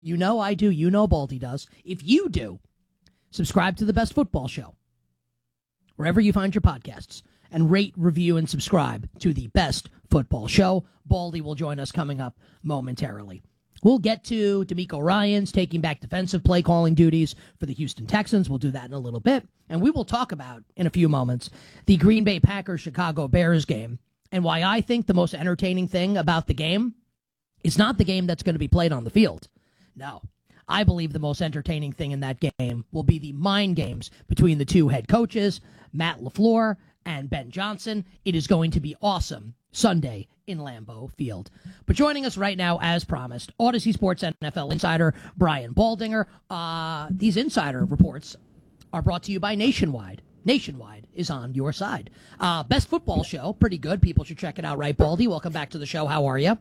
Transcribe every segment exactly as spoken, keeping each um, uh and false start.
You know I do. You know Baldy does. If you do, subscribe to The Best Football Show, wherever you find your podcasts, and rate, review, and subscribe to The Best Football Show. Baldy will join us coming up momentarily. We'll get to D'Amico Ryans taking back defensive play calling duties for the Houston Texans. We'll do that in a little bit. And we will talk about, in a few moments, the Green Bay Packers-Chicago Bears game, and why I think the most entertaining thing about the game is not the game that's going to be played on the field. No, I believe the most entertaining thing in that game will be the mind games between the two head coaches, Matt LaFleur and Ben Johnson. It is going to be awesome Sunday in Lambeau Field. But joining us right now, as promised, Odyssey Sports N F L insider Brian Baldinger. Uh, these insider reports are brought to you by Nationwide. Nationwide is on your side. Uh, Best Football Show, pretty good. People should check it out, right, Baldy? Welcome back to the show. How are you?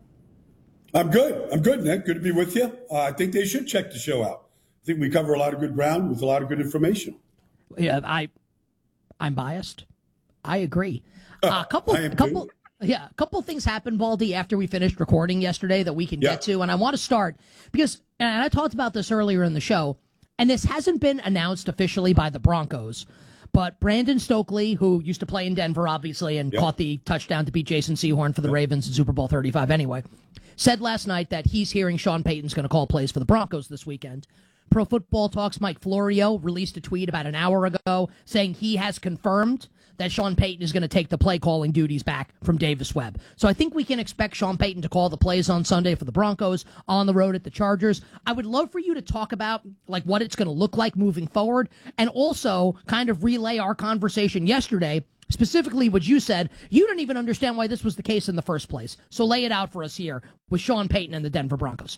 I'm good. I'm good, Nick. Good to be with you. Uh, I think they should check the show out. I think we cover a lot of good ground with a lot of good information. Yeah, I, I'm biased. I agree. Uh, a uh, couple, I am couple, too. yeah, a couple things happened, Baldy, after we finished recording yesterday that we can yeah. get to, and I want to start because, and I talked about this earlier in the show, and this hasn't been announced officially by the Broncos. But Brandon Stokely, who used to play in Denver, obviously, and yep. caught the touchdown to beat Jason Sehorn for the yep. Ravens in Super Bowl thirty-five anyway, said last night that he's hearing Sean Payton's going to call plays for the Broncos this weekend. Pro Football Talk's Mike Florio released a tweet about an hour ago saying he has confirmed that Sean Payton is going to take the play-calling duties back from Davis Webb. So I think we can expect Sean Payton to call the plays on Sunday for the Broncos on the road at the Chargers. I would love for you to talk about like what it's going to look like moving forward and also kind of relay our conversation yesterday, specifically what you said. You didn't even understand why this was the case in the first place. So lay it out for us here with Sean Payton and the Denver Broncos.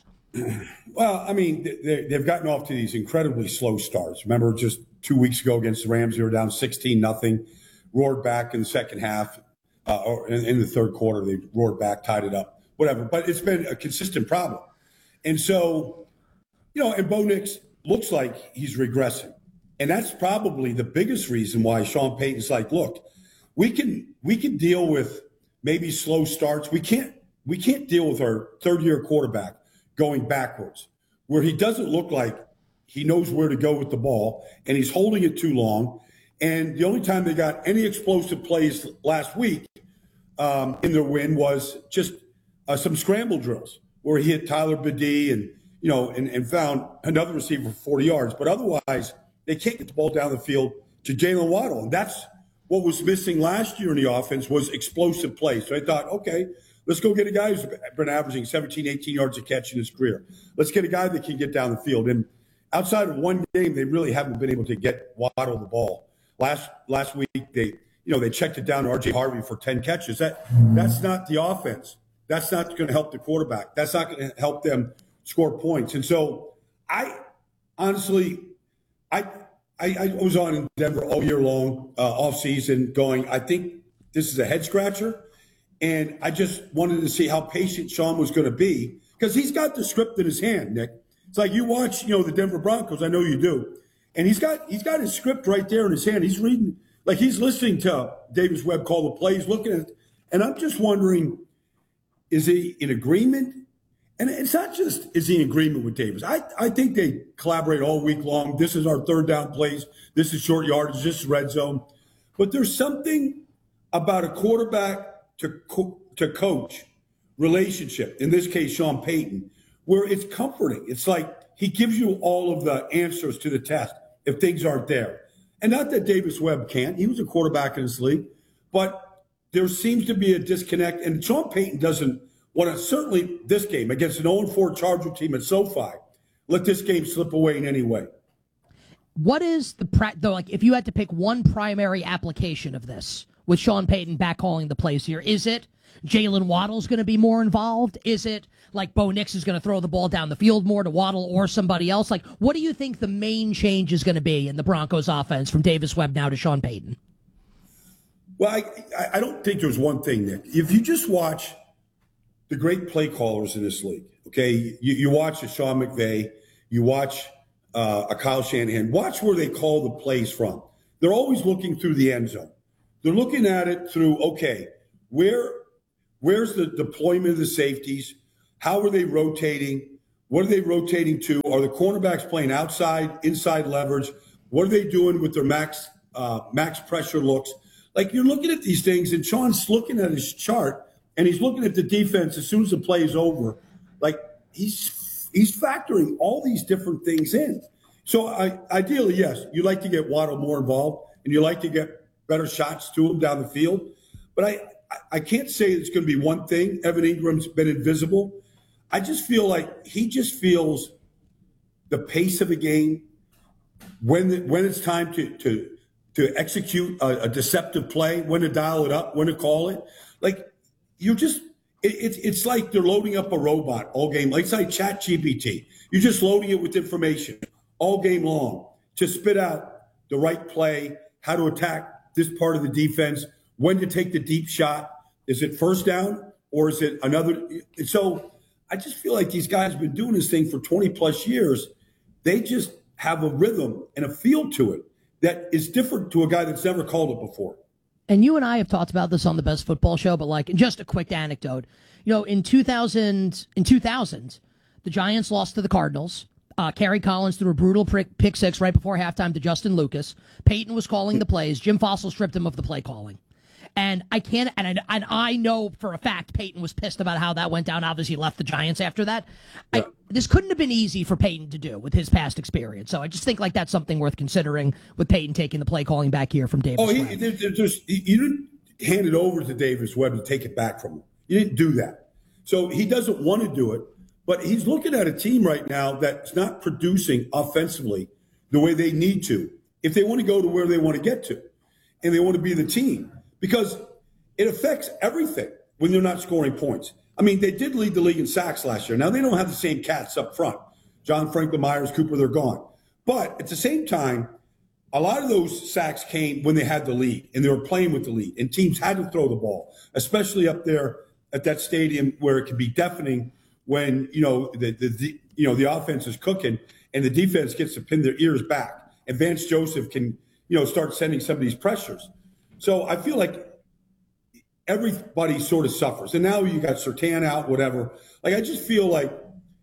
Well, I mean, they, they've gotten off to these incredibly slow starts. Remember just two weeks ago against the Rams, they were down sixteen nothing. Roared back in the second half, uh, or in, in the third quarter, they roared back, tied it up, whatever. But it's been a consistent problem. And so, you know, and Bo Nix looks like he's regressing. And that's probably the biggest reason why Sean Payton's like, look, we can we can deal with maybe slow starts. We can't we can't deal with our third-year quarterback going backwards, where he doesn't look like he knows where to go with the ball, and he's holding it too long. And the only time they got any explosive plays last week um, in their win was just uh, some scramble drills where he hit Tyler Badie and, you know, and, and found another receiver for forty yards. But otherwise, they can't get the ball down the field to Jalen Waddle. And that's what was missing last year in the offense was explosive plays. So I thought, okay, let's go get a guy who's been averaging seventeen, eighteen yards a catch in his career. Let's get a guy that can get down the field. And outside of one game, they really haven't been able to get Waddle the ball. Last last week, they you know they checked it down to R J Harvey for ten catches. That that's not the offense. That's not going to help the quarterback. That's not going to help them score points. And so, I honestly, I I, I was on in Denver all year long, uh, off season, going. I think this is a head scratcher, and I just wanted to see how patient Sean was going to be because he's got the script in his hand, Nick. It's like you watch, you know, the Denver Broncos. I know you do. And he's got he's got his script right there in his hand. He's reading, like he's listening to Davis Webb call the plays, looking at it. And I'm just wondering, is he in agreement? And it's not just is he in agreement with Davis. I, I think they collaborate all week long. This is our third down plays. This is short yardage. This is red zone. But there's something about a quarterback to co- to coach relationship, in this case, Sean Payton, where it's comforting. It's like he gives you all of the answers to the test if things aren't there. And not that Davis Webb can't. He was a quarterback in this league. But there seems to be a disconnect. And Sean Payton doesn't want to, certainly this game against an oh and four Charger team at SoFi, let this game slip away in any way. What is the, pra- though, like, if you had to pick one primary application of this with Sean Payton back calling the plays here, is it Jalen Waddle's going to be more involved? Is it like Bo Nix is going to throw the ball down the field more to Waddle or somebody else? Like, what do you think the main change is going to be in the Broncos offense from Davis Webb now to Sean Payton? Well, I, I don't think there's one thing, Nick. If you just watch the great play callers in this league, okay, you, you watch a Sean McVay, you watch uh, a Kyle Shanahan, watch where they call the plays from. They're always looking through the end zone. They're looking at it through, okay, where where's the deployment of the safeties? How are they rotating? What are they rotating to? Are the cornerbacks playing outside, inside leverage? What are they doing with their max uh, max pressure looks? Like, you're looking at these things, and Sean's looking at his chart, and he's looking at the defense as soon as the play is over. Like, he's he's factoring all these different things in. So I, ideally, yes, you like to get Waddle more involved, and you like to get better shots to him down the field. But I, I can't say it's going to be one thing. Evan Ingram's been invisible. I just feel like he just feels the pace of a game, when the, when it's time to to to execute a, a deceptive play, when to dial it up, when to call it. Like, you just it, it's it's like they're loading up a robot all game. Like, it's like Chat G P T. You're just loading it with information all game long to spit out the right play, how to attack this part of the defense, when to take the deep shot. Is it first down or is it another? So I just feel like these guys have been doing this thing for twenty plus years. They just have a rhythm and a feel to it that is different to a guy that's never called it before. And you and I have talked about this on the Best Football Show, but like, just a quick anecdote. You know, in two thousand, in two thousand, the Giants lost to the Cardinals. Uh, Kerry Collins threw a brutal pick, pick six right before halftime to Justin Lucas. Peyton was calling the plays. Jim Fossil stripped him of the play calling. And I can't, and I, and I know for a fact Peyton was pissed about how that went down. Obviously, he left the Giants after that. Yeah. I, this couldn't have been easy for Peyton to do with his past experience. So I just think like that's something worth considering with Peyton taking the play calling back here from Davis. Oh, he, there, there's, you didn't hand it over to Davis Webb to take it back from him. You didn't do that. So he doesn't want to do it, but he's looking at a team right now that's not producing offensively the way they need to if they want to go to where they want to get to, and they want to be the team. Because it affects everything when they're not scoring points. I mean, they did lead the league in sacks last year. Now, they don't have the same cats up front. John Franklin, Myers, Cooper, they're gone. But at the same time, a lot of those sacks came when they had the lead and they were playing with the lead. And teams had to throw the ball, especially up there at that stadium where it can be deafening when, you know, the, the, the you know the offense is cooking and the defense gets to pin their ears back. And Vance Joseph can, you know, start sending some of these pressures. So I feel like everybody sort of suffers. And now you got Surtain out, whatever. Like, I just feel like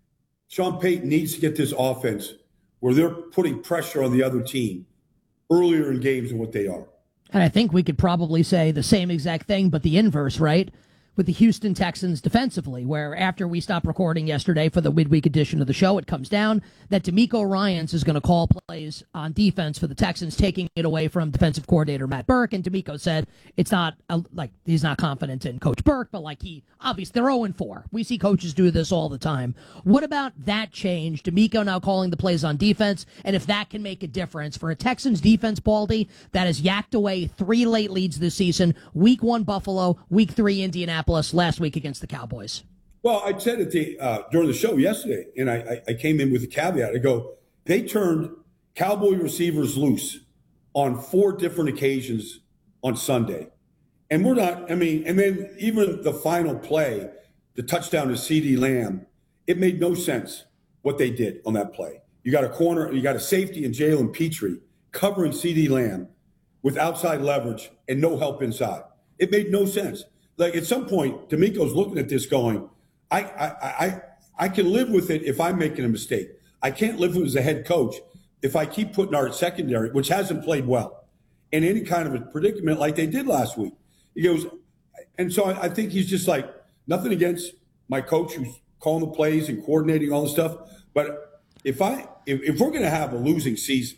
Sean Payton needs to get this offense where they're putting pressure on the other team earlier in games than what they are. And I think we could probably say the same exact thing, but the inverse, right? With the Houston Texans defensively, where after we stopped recording yesterday for the midweek edition of the show, it comes down that DeMeco Ryans is going to call plays on defense for the Texans, taking it away from defensive coordinator Matt Burke. And DeMeco said it's not uh, like he's not confident in Coach Burke, but like he obviously they're oh and four. We see coaches do this all the time. What about that change? DeMeco now calling the plays on defense, and if that can make a difference for a Texans defense, Baldy, that has yacked away three late leads this season. Week one, Buffalo. Week three, Indianapolis. Last week against the Cowboys. Well, I said it the, uh, during the show yesterday, and I, I came in with a caveat. I go, they turned Cowboy receivers loose on four different occasions on Sunday. And we're not, I mean, and then even the final play, the touchdown to CeeDee Lamb, it made no sense what they did on that play. You got a corner, you got a safety in Jalen Petrie covering CeeDee Lamb with outside leverage and no help inside. It made no sense. Like, at some point, DeMeco's looking at this going, I, I, I, I can live with it if I'm making a mistake. I can't live with it as a head coach if I keep putting our secondary, which hasn't played well, in any kind of a predicament like they did last week. He goes, and so I, I think he's just like, nothing against my coach who's calling the plays and coordinating all the stuff. But if I, if, if we're going to have a losing season,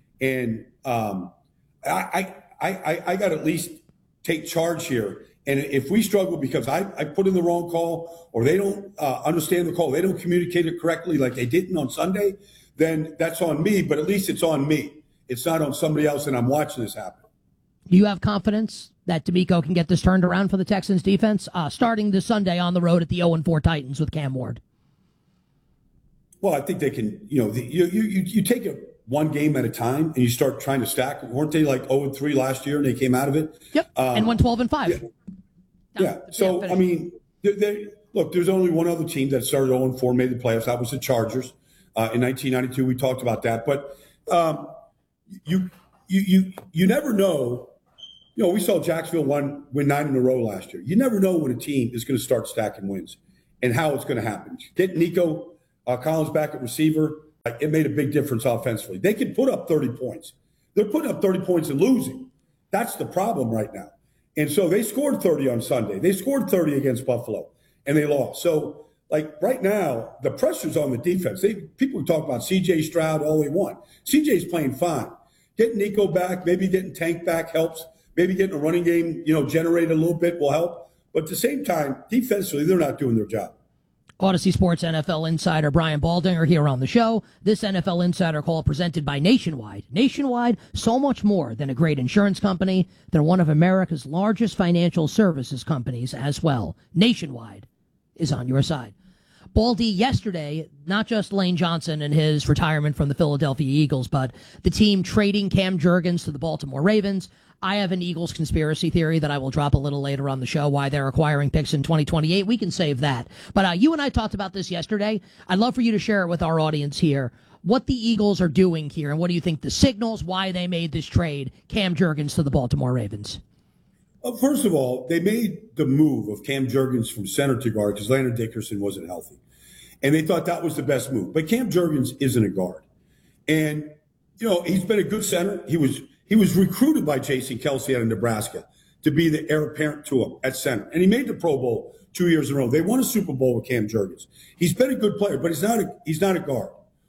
and um, I, I, I, I got to at least take charge here. And if we struggle because I, I put in the wrong call or they don't uh, understand the call, they don't communicate it correctly like they didn't on Sunday, then that's on me. But at least it's on me. It's not on somebody else, and I'm watching this happen. Do you have confidence that DeMeco can get this turned around for the Texans defense, uh, starting this Sunday on the road at the oh and four Titans with Cam Ward? Well, I think they can, you know, the, you, you, you take it one game at a time and you start trying to stack. Weren't they like oh and three last year and they came out of it? Yep, um, and won twelve and five. Yeah. Yeah. So, I mean, they, they, look, there's only one other team that started oh and four, made the playoffs. That was the Chargers uh, in nineteen ninety-two. We talked about that. But um, you, you, you, you never know. You know, we saw Jacksonville win, win nine in a row last year. You never know when a team is going to start stacking wins and how it's going to happen. Get Nico uh, Collins back at receiver, like, it made a big difference offensively. They could put up thirty points. They're putting up thirty points and losing. That's the problem right now. And so they scored thirty on Sunday. They scored thirty against Buffalo, and they lost. So, like, right now, the pressure's on the defense. They, people talk about C J Stroud all they want. C J's playing fine. Getting Nico back, maybe getting Tank back helps. Maybe getting a running game, you know, generated a little bit will help. But at the same time, defensively, they're not doing their job. Odyssey Sports N F L insider Brian Baldinger here on the show. This N F L Insider Call presented by Nationwide. Nationwide, so much more than a great insurance company. They're one of America's largest financial services companies as well. Nationwide is on your side. Baldy, yesterday, not just Lane Johnson and his retirement from the Philadelphia Eagles, but the team trading Cam Jurgens to the Baltimore Ravens. I have an Eagles conspiracy theory that I will drop a little later on the show, why they're acquiring picks in twenty twenty-eight. We can save that. But uh, you and I talked about this yesterday. I'd love for you to share it with our audience here, what the Eagles are doing here, and what do you think the signals, why they made this trade, Cam Jurgens to the Baltimore Ravens? Well, first of all, they made the move of Cam Jurgens from center to guard because Landon Dickerson wasn't healthy. And they thought that was the best move. But Cam Jurgens isn't a guard. And, you know, he's been a good center. He was he was recruited by Jason Kelsey out of Nebraska to be the heir apparent to him at center. And he made the Pro Bowl two years in a row. They won a Super Bowl with Cam Jurgens. He's been a good player, but he's not a, he's not a guard.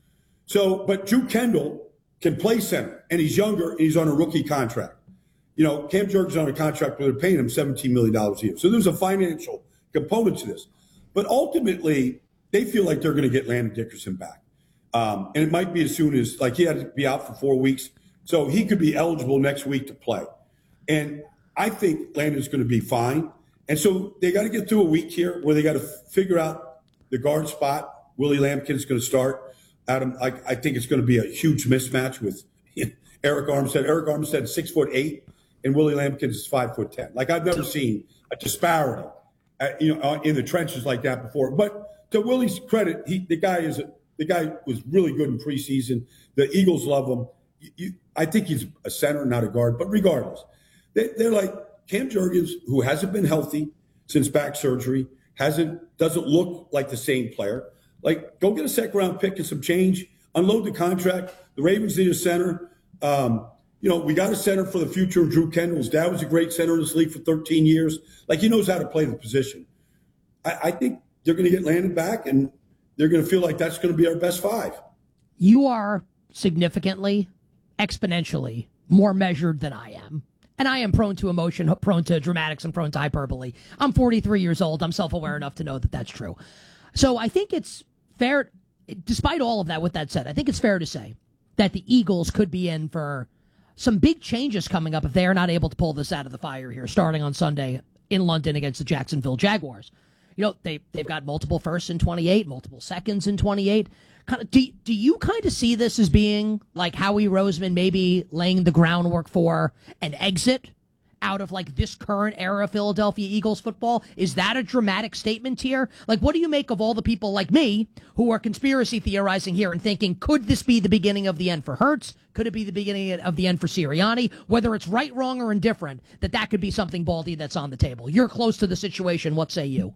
So, but Drew Kendall can play center, and he's younger, and he's on a rookie contract. You know, Cam Jurgens is on a contract where they're paying him seventeen million dollars a year. So there's a financial component to this. But ultimately, they feel like they're going to get Landon Dickerson back. Um, and it might be as soon as, like, he had to be out for four weeks. So he could be eligible next week to play. And I think Landon's going to be fine. And so they got to get through a week here where they got to figure out the guard spot. Willie Lampkin's going to start. Adam, I, I think it's going to be a huge mismatch with Eric Armstead. Eric Armstead is six foot eight, and Willie Lampkin is five foot ten. Like, I've never seen a disparity, uh, you know, in the trenches like that before. But to Willie's credit, he the guy is a, the guy was really good in preseason. The Eagles love him. You, you, I think he's a center, not a guard. But regardless, they, they're like Cam Jurgens, who hasn't been healthy since back surgery, hasn't doesn't look like the same player. Like, go get a second round pick and some change, unload the contract. The Ravens need a center. Um, you know, we got a center for the future of Drew Kendall. His dad was a great center in this league for thirteen years. Like, he knows how to play the position. I, I think they're going to get Landon back, and they're going to feel like that's going to be our best five. You are significantly, exponentially more measured than I am. And I am prone to emotion, prone to dramatics, and prone to hyperbole. I'm forty-three years old. I'm self-aware enough to know that that's true. So I think it's fair, despite all of that, with that said, I think it's fair to say that the Eagles could be in for some big changes coming up if they are not able to pull this out of the fire here, starting on Sunday in London against the Jacksonville Jaguars. You know, they, they've got multiple firsts in twenty-eight, multiple seconds in twenty-eight. Kind of, do, do you kind of see this as being like Howie Roseman maybe laying the groundwork for an exit out of like this current era of Philadelphia Eagles football? Is that a dramatic statement here? Like, what do you make of all the people like me who are conspiracy theorizing here and thinking, could this be the beginning of the end for Hurts? Could it be the beginning of the end for Sirianni? Whether it's right, wrong, or indifferent, that that could be something, Baldy, that's on the table. You're close to the situation. What say you?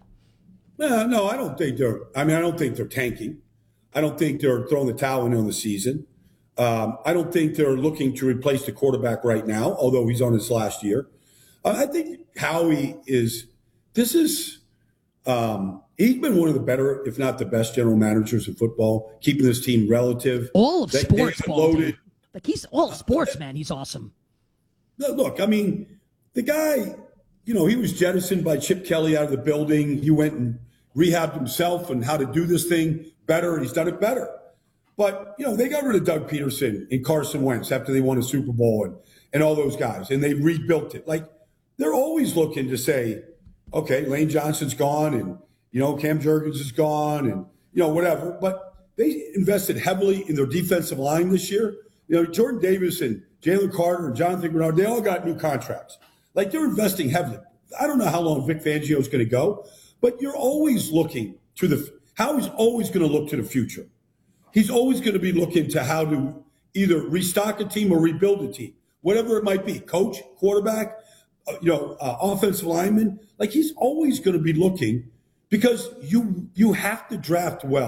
No, no, I don't think they're, I mean, I don't think they're tanking. I don't think they're throwing the towel in on the season. Um, I don't think they're looking to replace the quarterback right now, although he's on his last year. Uh, I think Howie is, this is, um, he's been one of the better, if not the best general managers in football, keeping this team relative. All of they, sports, they loaded. Like, he's all sports, man. He's awesome. Look, I mean, the guy, you know, he was jettisoned by Chip Kelly out of the building. He went and rehabbed himself and how to do this thing better, and he's done it better. But, you know, they got rid of Doug Peterson and Carson Wentz after they won a Super Bowl and, and all those guys, and they rebuilt it. Like, they're always looking to say, okay, Lane Johnson's gone, and, you know, Cam Jurgens is gone, and, you know, whatever. But they invested heavily in their defensive line this year. You know, Jordan Davis and Jalen Carter and Jonathan Grenard, they all got new contracts. Like, they're investing heavily. I don't know how long Vic Fangio is going to go, but you're always looking to the – Howie's always going to look to the future. He's always going to be looking to how to either restock a team or rebuild a team, whatever it might be, coach, quarterback, uh, you know, uh, offensive lineman. Like, he's always going to be looking because you you have to draft well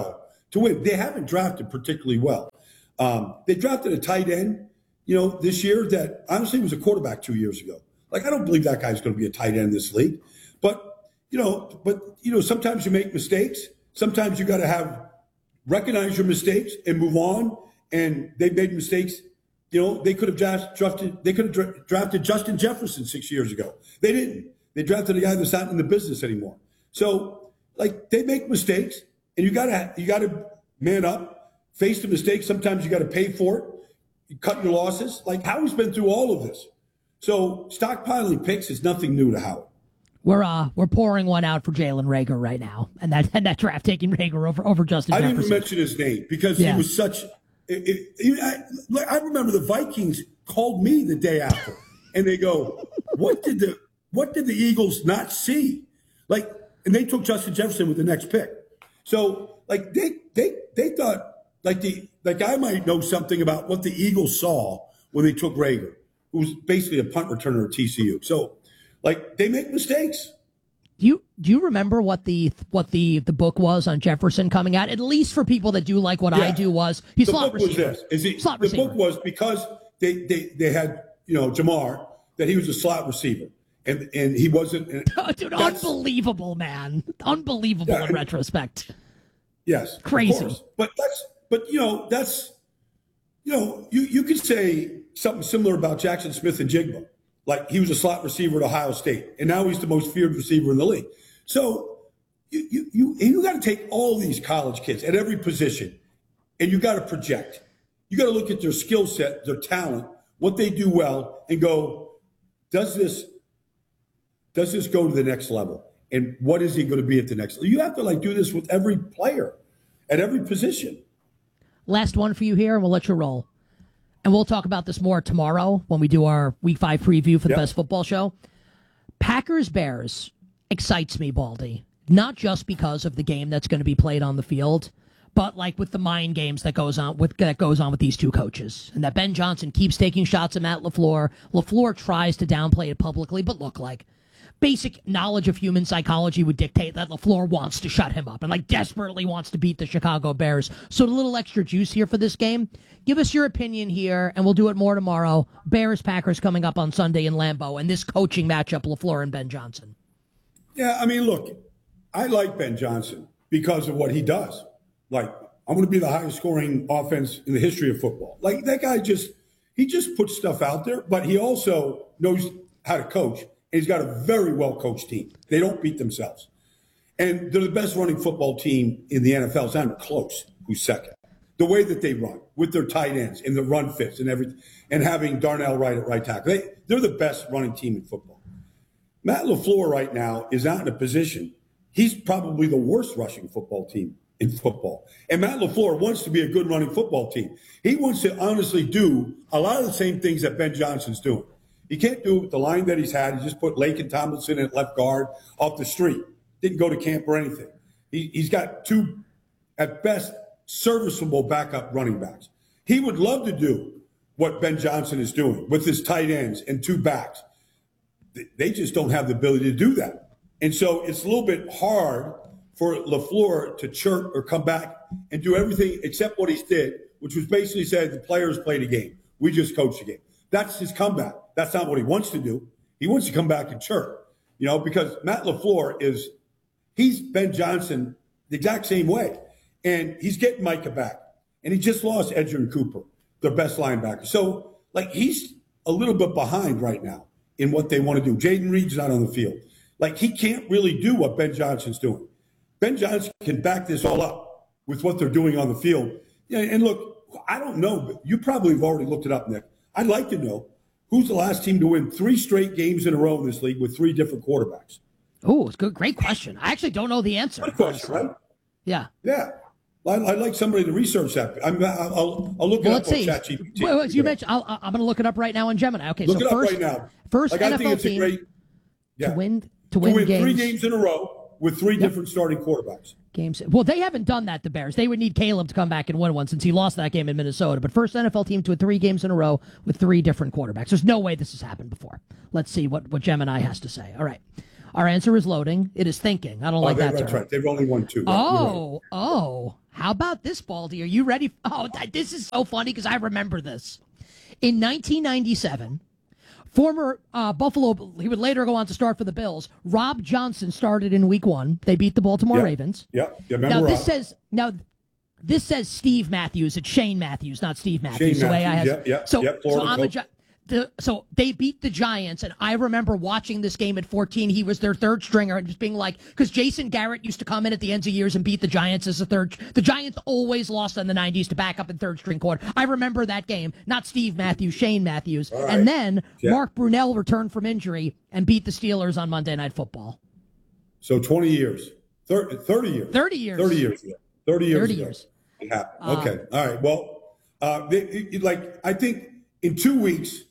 to win. They haven't drafted particularly well. Um, they drafted a tight end, you know, this year that honestly was a quarterback two years ago. Like, I don't believe that guy's going to be a tight end in this league. But, you know, but, you know, sometimes you make mistakes. Sometimes you got to have recognize your mistakes and move on. And they made mistakes. You know, they could have drafted, they could have drafted Justin Jefferson six years ago. They didn't. They drafted a guy that's not in the business anymore. So, like, they make mistakes, and you gotta you gotta man up, face the mistakes. Sometimes you got to pay for it. You cut your losses. Like, Howie's been through all of this. So stockpiling picks is nothing new to Howie. We're uh we're pouring one out for Jalen Reagor right now, and that and that draft taking Reagor over over Justin I Jefferson. didn't mention his name because yeah. he was such. It, it, it, I, I remember the Vikings called me the day after, and they go, "What did the what did the Eagles not see?" Like, and they took Justin Jefferson with the next pick. So, like, they they they thought like the like I might know something about what the Eagles saw when they took Reagor, who was basically a punt returner at T C U. So, like, they make mistakes. Do you do you remember what the what the, the book was on Jefferson coming out? At least for people that do like what yeah. I do was he's the slot book receiver. Was this. Is he, slot the receiver. book was because they, they, they had, you know, Jamar, that he was a slot receiver. And and he wasn't. And oh, dude, unbelievable, man. Unbelievable yeah, in retrospect. Yes. Crazy. But that's but you know, that's you know, you, you could say something similar about Jackson Smith and Jigba. Like, he was a slot receiver at Ohio State, and now he's the most feared receiver in the league. So you you you, you got to take all these college kids at every position, and you got to project. You got to look at their skill set, their talent, what they do well, and go, does this does this go to the next level? And what is he going to be at the next level? You have to, like, do this with every player at every position. Last one for you here, and we'll let you roll. And we'll talk about this more tomorrow when we do our Week five preview for the yep. Best Football Show. Packers-Bears excites me, Baldy. Not just because of the game that's going to be played on the field, but like with the mind games that goes on with that goes on with these two coaches. And that Ben Johnson keeps taking shots at Matt LaFleur. LaFleur tries to downplay it publicly, but look, like, basic knowledge of human psychology would dictate that LaFleur wants to shut him up and, like, desperately wants to beat the Chicago Bears. So a little extra juice here for this game. Give us your opinion here, and we'll do it more tomorrow. Bears-Packers coming up on Sunday in Lambeau, and this coaching matchup, LaFleur and Ben Johnson. Yeah, I mean, look, I like Ben Johnson because of what he does. Like, I'm going to be the highest scoring offense in the history of football. Like, that guy just, he just puts stuff out there, but he also knows how to coach. And he's got a very well-coached team. They don't beat themselves. And they're the best running football team in the N F L. It's not even close who's second. The way that they run with their tight ends and the run fits and everything, and having Darnell Wright at right tackle. They, they're the best running team in football. Matt LaFleur right now is not in a position. He's probably the worst rushing football team in football. And Matt LaFleur wants to be a good running football team. He wants to honestly do a lot of the same things that Ben Johnson's doing. He can't do it with the line that he's had. He just put Laken Tomlinson at left guard off the street. Didn't go to camp or anything. He, he's got two, at best, serviceable backup running backs. He would love to do what Ben Johnson is doing with his tight ends and two backs. They just don't have the ability to do that. And so it's a little bit hard for LaFleur to chirp or come back and do everything except what he did, which was basically said the players played a game. We just coached a game. That's his comeback. That's not what he wants to do. He wants to come back and chirp, you know, because Matt LaFleur is, he's Ben Johnson the exact same way. And he's getting Micah back. And he just lost Edgerrin Cooper, their best linebacker. So, like, he's a little bit behind right now in what they want to do. Jaden Reed's not on the field. Like, he can't really do what Ben Johnson's doing. Ben Johnson can back this all up with what they're doing on the field. Yeah, and look, I don't know, but you probably have already looked it up, Nick. I'd like to know who's the last team to win three straight games in a row in this league with three different quarterbacks. Oh, it's good. Great question. I actually don't know the answer. Good question, right? Yeah. Yeah. I'd, I'd like somebody to research that. I'm, I'll, I'll look well, it up on ChatGPT. Well, you mentioned, I'll, I'm going to look it up right now on Gemini. Okay, look so it first, up right now. First like, N F L I think it's team a great, yeah. to win to win, to win games. three games in a row with three yep. different starting quarterbacks. Games. Well, they haven't done that, the Bears. They would need Caleb to come back and win one since he lost that game in Minnesota. But first N F L team to win three games in a row with three different quarterbacks. There's no way this has happened before. Let's see what, what Gemini has to say. All right. Our answer is loading. It is thinking. I don't oh, like that That's term. right. They've only won two. Oh, right. oh. how about this, Baldy? Are you ready? Oh, this is so funny because I remember this. In nineteen ninety-seven, former uh, Buffalo, he would later go on to start for the Bills, Rob Johnson started in week one. They beat the Baltimore yeah. Ravens. Yeah, yeah remember Now, Rob. this says, now, this says Steve Matthews. It's Shane Matthews, not Steve Matthews. Shane the way Matthews, I have. yeah, yeah, so, yeah, so I'm a Gi- the, so they beat the Giants, and I remember watching this game at fourteen. He was their third stringer, and just being like, because Jason Garrett used to come in at the ends of years and beat the Giants as a third. The Giants always lost in the nineties to back up in third string quarter. I remember that game. Not Steve Matthews, Shane Matthews, right. and then yeah. Mark Brunell returned from injury and beat the Steelers on Monday Night Football. So twenty years, thirty, thirty years, thirty years, thirty years, ago. thirty years, thirty ago. years. It happened. Uh, okay, all right. Well, uh, they, it, like I think in two weeks.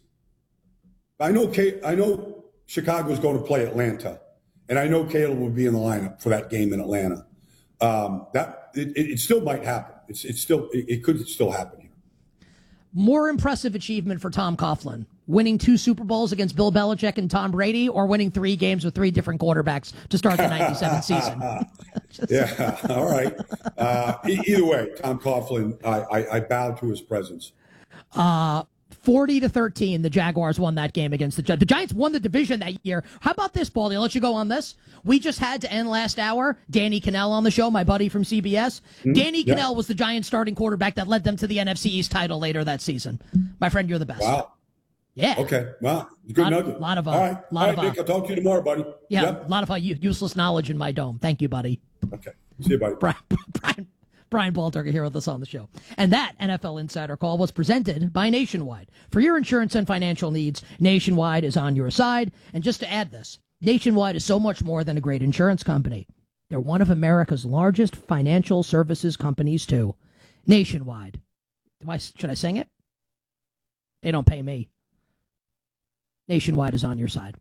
I know Kay, I know Chicago's going to play Atlanta, and I know Caleb will be in the lineup for that game in Atlanta. Um, that it, it still might happen. It's it's still it, it could still happen here. More impressive achievement for Tom Coughlin: winning two Super Bowls against Bill Belichick and Tom Brady, or winning three games with three different quarterbacks to start the ninety-seven season. Yeah, all right. Uh, e- either way, Tom Coughlin, I, I, I bow to his presence. Uh forty to thirteen, the Jaguars won that game against the Giants. The Giants won the division that year. How about this, Baldy? I'll let you go on this. We just had to end last hour. Danny Cannell on the show, my buddy from C B S. Mm-hmm. Danny yeah. Cannell was the Giants starting quarterback that led them to the N F C East title later that season. My friend, you're the best. Wow. Yeah. Okay. Wow. Good lot, nugget. Lot of, uh, All right. Lot All right, of, Nick, I'll talk to you tomorrow, buddy. Yeah. Yep. A lot of uh, useless knowledge in my dome. Thank you, buddy. Okay. See you, buddy. Brian, Brian, Brian Balturger here with us on the show. And that N F L Insider Call was presented by Nationwide. For your insurance and financial needs, Nationwide is on your side. And just to add this, Nationwide is so much more than a great insurance company. They're one of America's largest financial services companies, too. Nationwide. Do I, should I sing it? They don't pay me. Nationwide is on your side.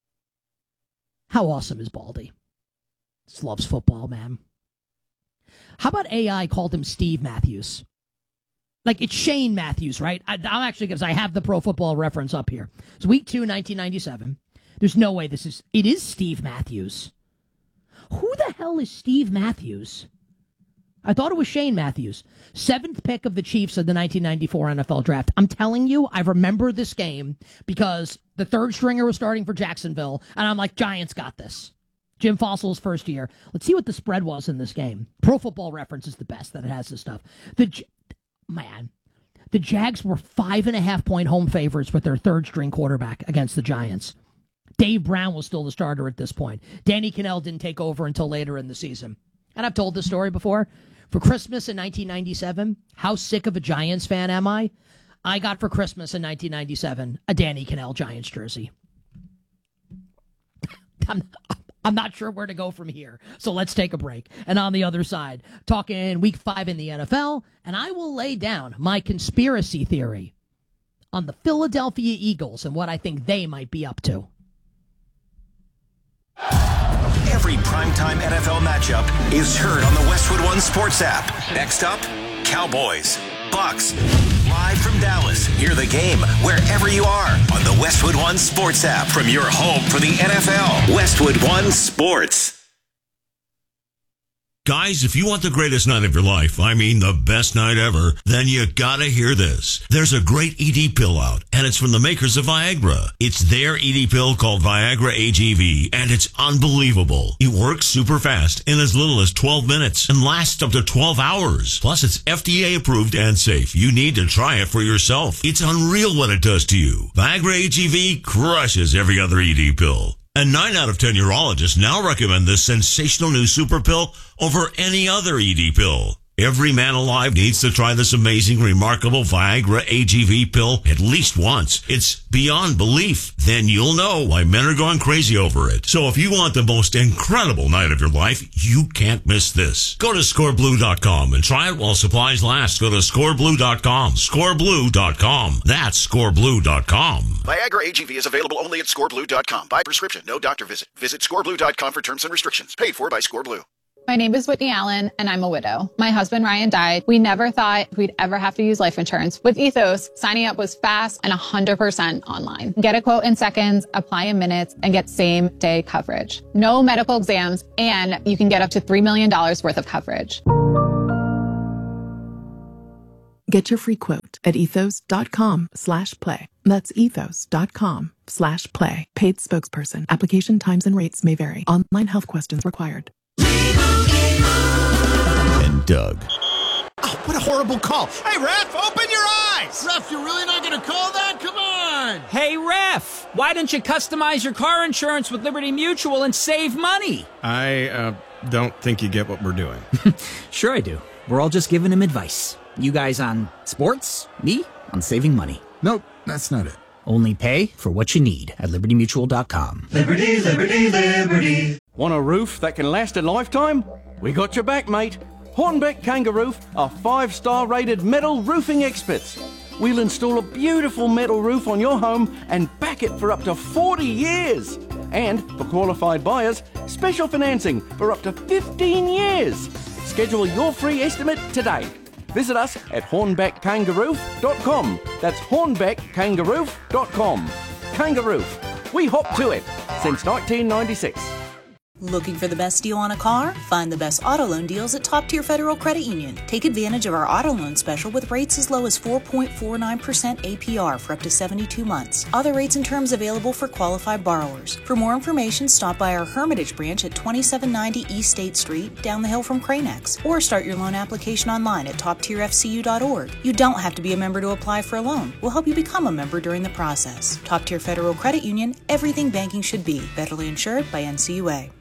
How awesome is Baldy? Just loves football, man. How about A I called him Steve Matthews? Like, it's Shane Matthews, right? I, I'm actually, because I have the Pro Football Reference up here. It's week two, nineteen ninety-seven. There's no way this is, it is Steve Matthews. Who the hell is Steve Matthews? I thought it was Shane Matthews. Seventh pick of the Chiefs of the nineteen ninety-four N F L Draft. I'm telling you, I remember this game because the third stringer was starting for Jacksonville, and I'm like, Giants got this. Jim Fossil's first year. Let's see what the spread was in this game. Pro Football Reference is the best that it has this stuff. The Man, the Jags were five and a half point home favorites with their third string quarterback against the Giants. Dave Brown was still the starter at this point. Danny Cannell didn't take over until later in the season. And I've told this story before. For Christmas in nineteen ninety-seven, how sick of a Giants fan am I? I got for Christmas in nineteen ninety-seven a Danny Cannell Giants jersey. I'm, I'm not sure where to go from here, so let's take a break. And on the other side, talking week five in the N F L, and I will lay down my conspiracy theory on the Philadelphia Eagles and what I think they might be up to. Every primetime N F L matchup is heard on the Westwood One Sports app. Next up, Cowboys, Bucks. Live from Dallas, hear the game wherever you are on the Westwood One Sports app from your home for the N F L. Westwood One Sports. Guys, if you want the greatest night of your life, I mean the best night ever, then you gotta hear this. There's a great E D pill out, and it's from the makers of Viagra. It's their E D pill called Viagra A G V, and it's unbelievable. It works super fast in as little as twelve minutes and lasts up to twelve hours. Plus, it's F D A approved and safe. You need to try it for yourself. It's unreal what it does to you. Viagra A G V crushes every other E D pill. And nine out of ten urologists now recommend this sensational new super pill over any other E D pill. Every man alive needs to try this amazing, remarkable Viagra A G V pill at least once. It's beyond belief. Then you'll know why men are going crazy over it. So if you want the most incredible night of your life, you can't miss this. Go to score blue dot com and try it while supplies last. Go to score blue dot com. score blue dot com. That's score blue dot com. Viagra A G V is available only at score blue dot com. By prescription, no doctor visit. Visit score blue dot com for terms and restrictions. Paid for by ScoreBlue. My name is Whitney Allen, and I'm a widow. My husband, Ryan, died. We never thought we'd ever have to use life insurance. With Ethos, signing up was fast and one hundred percent online. Get a quote in seconds, apply in minutes, and get same-day coverage. No medical exams, and you can get up to three million dollars worth of coverage. Get your free quote at ethos.com slash play. That's ethos.com slash play. Paid spokesperson. Application times and rates may vary. Online health questions required. And Doug. Oh, what a horrible call. Hey, ref, open your eyes. Ref, you're really not going to call that? Come on. Hey, ref, why don't you customize your car insurance with Liberty Mutual and save money? I uh, don't think you get what we're doing. Sure I do. We're all just giving him advice. You guys on sports, me on saving money. Nope, that's not it. Only pay for what you need at liberty mutual dot com. Liberty, Liberty, Liberty. Want a roof that can last a lifetime? We got your back, mate. Hornbeck Kangaroo are five-star rated metal roofing experts. We'll install a beautiful metal roof on your home and back it for up to forty years. And for qualified buyers, special financing for up to fifteen years. Schedule your free estimate today. Visit us at hornbeck kangaroo dot com. That's hornbeck kangaroo dot com. Kangaroo. We hop to it since nineteen ninety-six. Looking for the best deal on a car? Find the best auto loan deals at Top Tier Federal Credit Union. Take advantage of our auto loan special with rates as low as four point four nine percent A P R for up to seventy-two months. Other rates and terms available for qualified borrowers. For more information, stop by our Hermitage branch at twenty-seven ninety East State Street, down the hill from Cranex, or start your loan application online at top tier f c u dot org. You don't have to be a member to apply for a loan. We'll help you become a member during the process. Top Tier Federal Credit Union, everything banking should be. Federally insured by N C U A.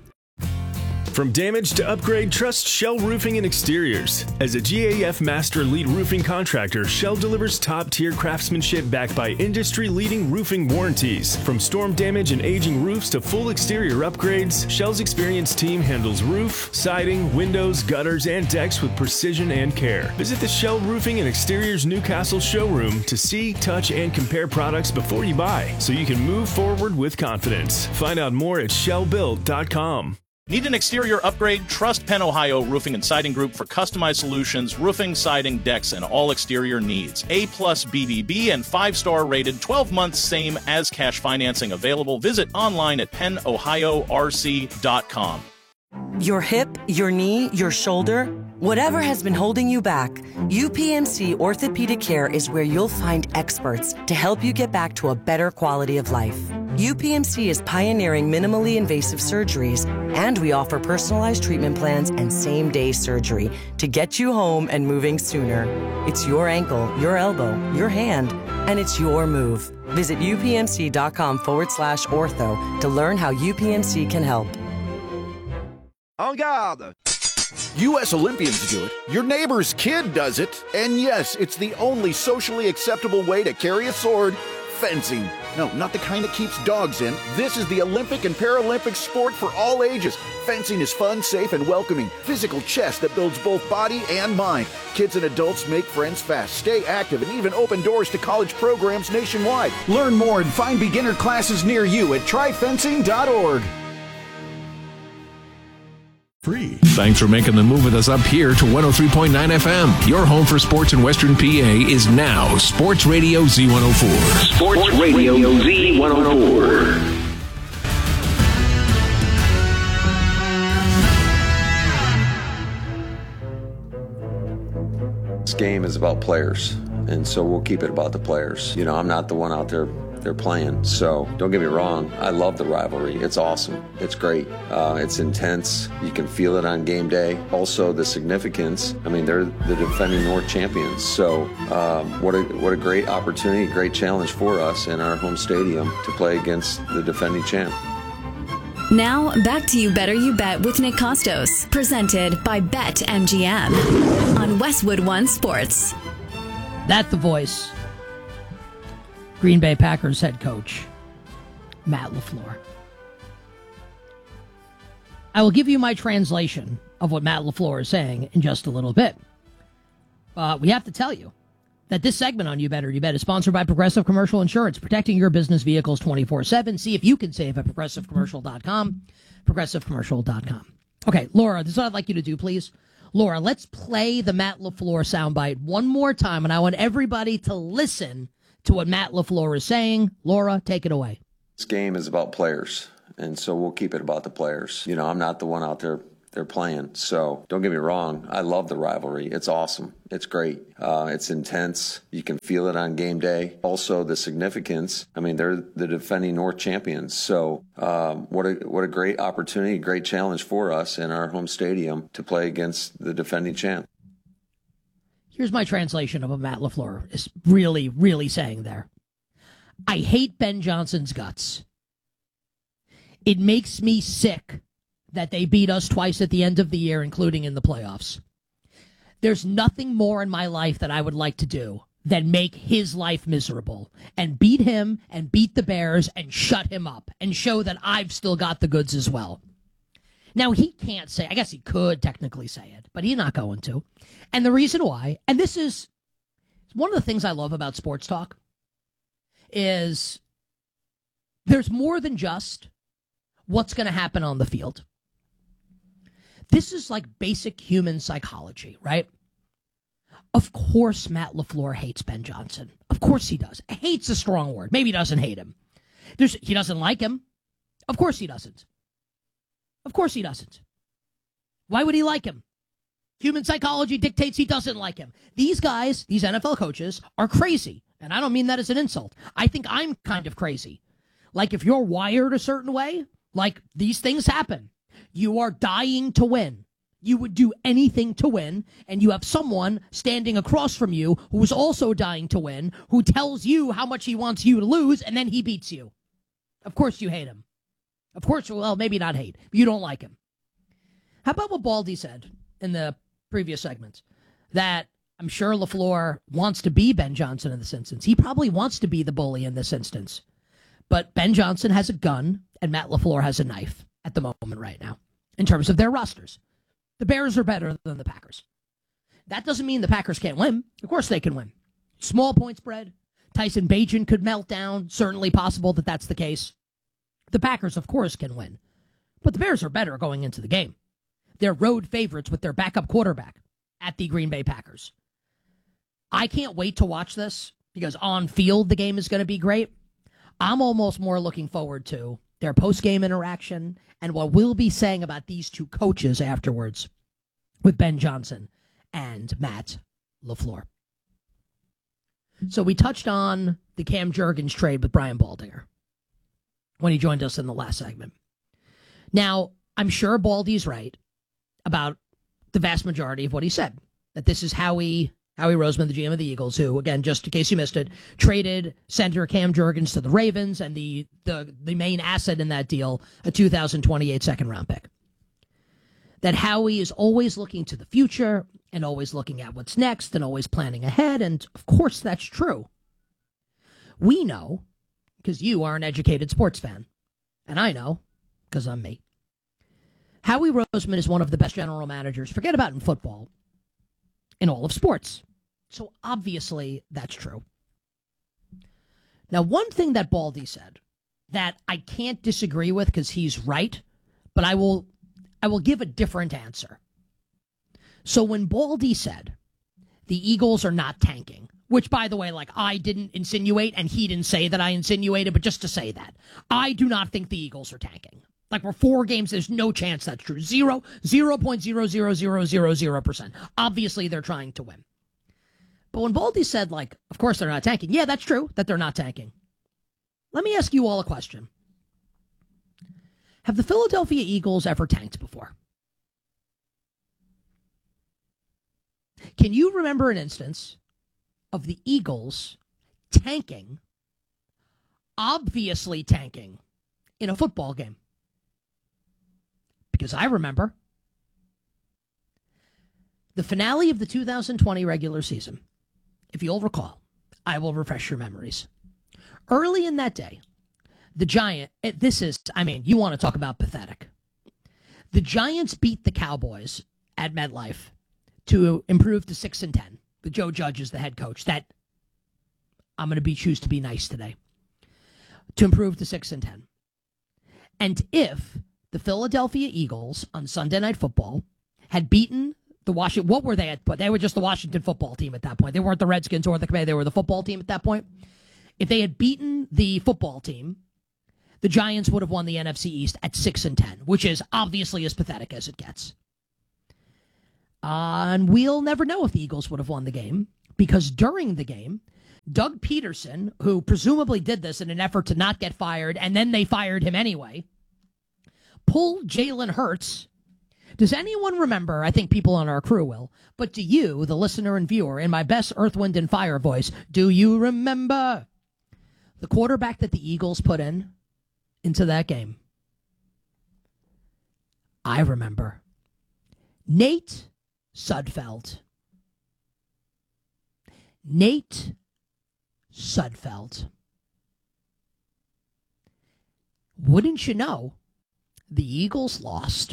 From damage to upgrade, trust Shell Roofing and Exteriors. As a G A F Master Lead Roofing Contractor, Shell delivers top-tier craftsmanship backed by industry-leading roofing warranties. From storm damage and aging roofs to full exterior upgrades, Shell's experienced team handles roof, siding, windows, gutters, and decks with precision and care. Visit the Shell Roofing and Exteriors Newcastle showroom to see, touch, and compare products before you buy, so you can move forward with confidence. Find out more at shell build dot com. Need an exterior upgrade? Trust Penn Ohio Roofing and Siding Group for customized solutions, roofing, siding, decks, and all exterior needs. A plus B B B and five-star rated, twelve months same as cash financing available. Visit online at penn ohio r c dot com. Your hip, your knee, your shoulder, whatever has been holding you back, U P M C Orthopedic Care is where you'll find experts to help you get back to a better quality of life. U P M C is pioneering minimally invasive surgeries, and we offer personalized treatment plans and same-day surgery to get you home and moving sooner. It's your ankle, your elbow, your hand, and it's your move. Visit upmc.com forward slash ortho to learn how U P M C can help. En garde! U S Olympians do it, your neighbor's kid does it, and yes, it's the only socially acceptable way to carry a sword, fencing. No, not the kind that keeps dogs in. This is the Olympic and Paralympic sport for all ages. Fencing is fun, safe, and welcoming. Physical chess that builds both body and mind. Kids and adults make friends fast, stay active, and even open doors to college programs nationwide. Learn more and find beginner classes near you at try fencing dot org. Free. Thanks for making the move with us up here to one oh three point nine F M. Your home for sports in Western P A is now Sports Radio Z one oh four. Sports, sports Radio Z one oh four. This game is about players, and so we'll keep it about the players. You know, I'm not the one out there they're playing, so don't get me wrong, I love the rivalry. It's awesome. It's great. Uh, it's intense. You can feel it on game day. Also, the significance, I mean, they're the defending North champions, so um, what a what a great opportunity, great challenge for us in our home stadium to play against the defending champ. Now, back to You Better You Bet with Nick Costos, presented by Bet M G M on Westwood One Sports. That the voice. Green Bay Packers head coach, Matt LaFleur. I will give you my translation of what Matt LaFleur is saying in just a little bit. Uh, we have to tell you that this segment on You Better You Bet is sponsored by Progressive Commercial Insurance, protecting your business vehicles twenty-four seven. See if you can save at progressive commercial dot com, progressive commercial dot com. Okay, Laura, this is what I'd like you to do, please. Laura, let's play the Matt LaFleur soundbite one more time, and I want everybody to listen to what Matt LaFleur is saying. Laura, take it away. This game is about players, and so we'll keep it about the players. You know, I'm not the one out there they're playing. So don't get me wrong. I love the rivalry. It's awesome. It's great. Uh, it's intense. You can feel it on game day. Also, the significance. I mean, they're the defending North champions. So um, what a what a great opportunity, great challenge for us in our home stadium to play against the defending champ. Here's my translation of what Matt LaFleur is really, really saying there. I hate Ben Johnson's guts. It makes me sick that they beat us twice at the end of the year, including in the playoffs. There's nothing more in my life that I would like to do than make his life miserable and beat him and beat the Bears and shut him up and show that I've still got the goods as well. Now, he can't say, I guess he could technically say it, but he's not going to. And the reason why, and this is one of the things I love about sports talk, is there's more than just what's going to happen on the field. This is like basic human psychology, right? Of course Matt LaFleur hates Ben Johnson. Of course he does. Hate's a strong word. Maybe he doesn't hate him. There's, he doesn't like him. Of course he doesn't. Of course he doesn't. Why would he like him? Human psychology dictates he doesn't like him. These guys, these N F L coaches, are crazy. And I don't mean that as an insult. I think I'm kind of crazy. Like, if you're wired a certain way, like, these things happen. You are dying to win. You would do anything to win, and you have someone standing across from you who is also dying to win, who tells you how much he wants you to lose, and then he beats you. Of course you hate him. Of course, well, maybe not hate, but you don't like him. How about what Baldy said in the previous segment? That I'm sure LaFleur wants to be Ben Johnson in this instance. He probably wants to be the bully in this instance. But Ben Johnson has a gun, and Matt LaFleur has a knife at the moment right now, in terms of their rosters. The Bears are better than the Packers. That doesn't mean the Packers can't win. Of course they can win. Small point spread. Tyson Bagent could melt down. Certainly possible that that's the case. The Packers, of course, can win. But the Bears are better going into the game. They're road favorites with their backup quarterback at the Green Bay Packers. I can't wait to watch this because on field the game is going to be great. I'm almost more looking forward to their post-game interaction and what we'll be saying about these two coaches afterwards with Ben Johnson and Matt LaFleur. So we touched on the Cam Jurgens trade with Brian Baldinger when he joined us in the last segment. Now, I'm sure Baldy's right about the vast majority of what he said, that this is Howie, Howie Roseman, the G M of the Eagles, who, again, just in case you missed it, traded center Cam Jurgens to the Ravens, and the, the, the main asset in that deal, a two thousand twenty-eight second-round pick. That Howie is always looking to the future and always looking at what's next and always planning ahead, and of course that's true. We know, because you are an educated sports fan, and I know, because I'm me, Howie Roseman is one of the best general managers, forget about in football, in all of sports. So obviously that's true. Now, one thing that Baldy said that I can't disagree with because he's right, but I will I will give a different answer. So when Baldy said the Eagles are not tanking, which, by the way, like I didn't insinuate and he didn't say that I insinuated, but just to say that, I do not think the Eagles are tanking. Like, we're four games, there's no chance that's true. Zero, zero point zero zero zero zero zero percent. Obviously, they're trying to win. But when Baldy said, like, of course they're not tanking, yeah, that's true, that they're not tanking. Let me ask you all a question. Have the Philadelphia Eagles ever tanked before? Can you remember an instance of the Eagles tanking, obviously tanking, in a football game? Because I remember the finale of the two thousand twenty regular season. If you'll recall, I will refresh your memories. Early in that day, the Giants, this is, I mean, you want to talk about pathetic. The Giants beat the Cowboys at MetLife to improve to six and ten. With Joe Judge as the head coach. That, I'm going to be choose to be nice today. To improve to six and ten. And if the Philadelphia Eagles on Sunday Night Football had beaten the Washington, what were they at? But they were just the Washington football team at that point. They weren't the Redskins or the Commanders. They were the football team at that point. If they had beaten the football team, the Giants would have won the N F C East at six and ten, which is obviously as pathetic as it gets. Uh, and we'll never know if the Eagles would have won the game, because during the game, Doug Peterson, who presumably did this in an effort to not get fired, and then they fired him anyway, pulled Jalen Hurts. Does anyone remember, I think people on our crew will, but do you, the listener and viewer, in my best Earth, Wind, and Fire voice, do you remember the quarterback that the Eagles put in into that game? I remember. Nate Sudfeld. Nate Sudfeld. Wouldn't you know, the Eagles lost.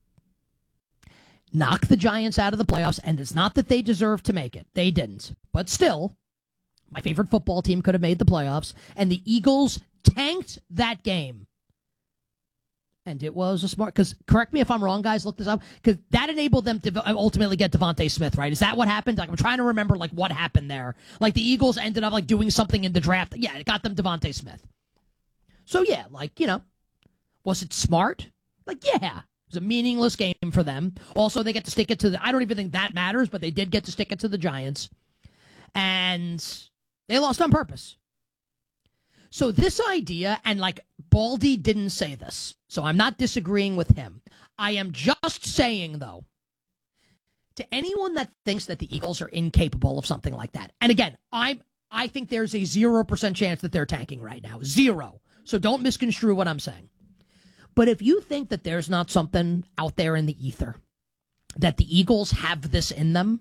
Knocked the Giants out of the playoffs, and it's not that they deserved to make it. They didn't. But still, my favorite football team could have made the playoffs, and the Eagles tanked that game. And it was a smart, because correct me if I'm wrong, guys, look this up, because that enabled them to ultimately get Devontae Smith, right? Is that what happened? Like, I'm trying to remember, like, what happened there. Like, the Eagles ended up, like, doing something in the draft. Yeah, it got them Devontae Smith. So, yeah, like, you know, was it smart? Like, yeah. It was a meaningless game for them. Also, they get to stick it to the, I don't even think that matters, but they did get to stick it to the Giants. And they lost on purpose. So this idea, and like Baldy didn't say this, so I'm not disagreeing with him. I am just saying, though, to anyone that thinks that the Eagles are incapable of something like that. And again, I I think there's a zero percent chance that they're tanking right now. Zero. So don't misconstrue what I'm saying. But if you think that there's not something out there in the ether, that the Eagles have this in them,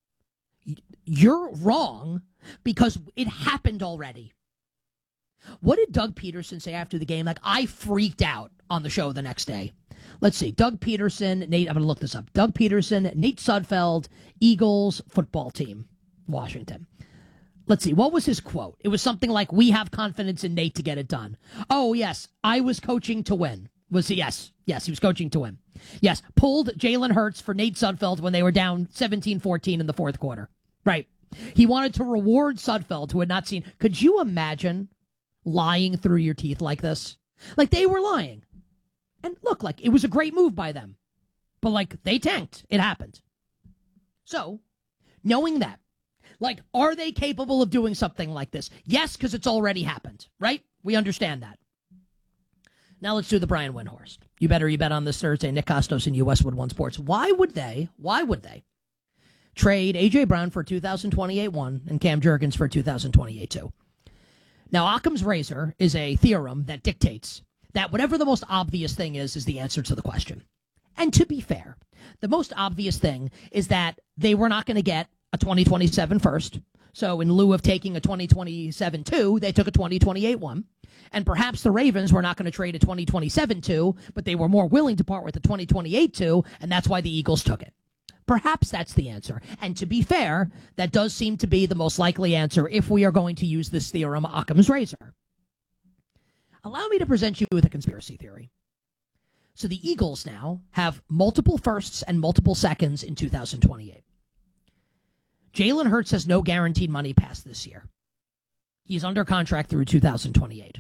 you're wrong, because it happened already. What did Doug Peterson say after the game? Like, I freaked out on the show the next day. Let's see. Doug Peterson, Nate, I'm going to look this up. Doug Peterson, Nate Sudfeld, Eagles football team, Washington. Let's see. What was his quote? It was something like, we have confidence in Nate to get it done. Oh, yes. I was coaching to win. Was he? Yes. Yes, he was coaching to win. Yes. Pulled Jalen Hurts for Nate Sudfeld when they were down seventeen fourteen in the fourth quarter. Right. He wanted to reward Sudfeld, who had not seen. Could you imagine lying through your teeth like this? Like, they were lying. And look, like, it was a great move by them. But, like, they tanked. It happened. So, knowing that, like, are they capable of doing something like this? Yes, because it's already happened, right? We understand that. Now let's do the Brian Windhorst. You better you bet on this Thursday. Nick Costos and U Westwood One Sports. Why would they, why would they trade A J. Brown for two thousand twenty-eight one and Cam Jurgens for two thousand twenty-eight two? Now, Occam's razor is a theorem that dictates that whatever the most obvious thing is, is the answer to the question. And to be fair, the most obvious thing is that they were not going to get a twenty twenty-seven first. So in lieu of taking a twenty twenty-seven two, they took a twenty twenty-eight one. And perhaps the Ravens were not going to trade a twenty twenty-seven two, but they were more willing to part with the twenty twenty-eight two, and that's why the Eagles took it. Perhaps that's the answer. And to be fair, that does seem to be the most likely answer if we are going to use this theorem, Occam's razor. Allow me to present you with a conspiracy theory. So the Eagles now have multiple firsts and multiple seconds in two thousand twenty-eight. Jalen Hurts has no guaranteed money past this year. He's under contract through two thousand twenty-eight.